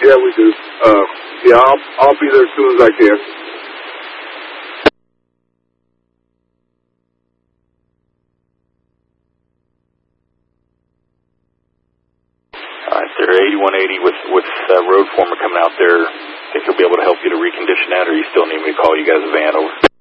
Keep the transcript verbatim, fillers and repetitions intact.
Yeah, we do. Uh, yeah, I'll, I'll be there as soon as I can. All right, sir. eighty-one eighty with with uh, road foreman coming out there. Think he'll be able to help you to recondition that, or you still need me to call you guys a van over?